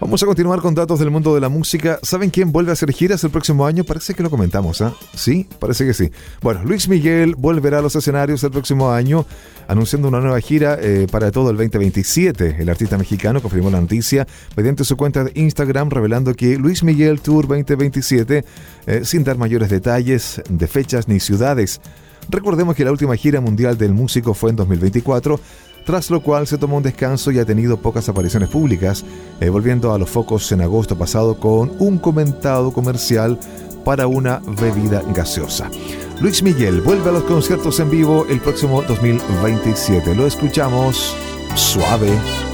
Vamos a continuar con datos del mundo de la música. ¿Saben quién vuelve a hacer giras el próximo año? Parece que lo comentamos, ¿ah? Sí, parece que sí. Bueno, Luis Miguel volverá a los escenarios el próximo año, anunciando una nueva gira para todo el 2027. El artista mexicano confirmó la noticia mediante su cuenta de Instagram, revelando que Luis Miguel Tour 2027, sin dar mayores detalles de fechas ni ciudades. Recordemos que la última gira mundial del músico fue en 2024, tras lo cual se tomó un descanso y ha tenido pocas apariciones públicas, volviendo a los focos en agosto pasado con un comentado comercial para una bebida gaseosa. Luis Miguel vuelve a los conciertos en vivo el próximo 2027. Lo escuchamos suave.